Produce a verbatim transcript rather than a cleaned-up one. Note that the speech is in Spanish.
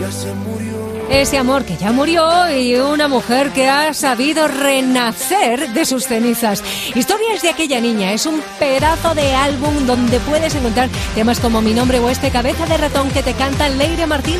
ya se murió. Ese amor que ya murió y una mujer que ha sabido renacer de sus cenizas. Historias de aquella niña es un pedazo de álbum donde puedes encontrar temas como Mi nombre o este Cabeza de ratón que te canta Leire Martínez.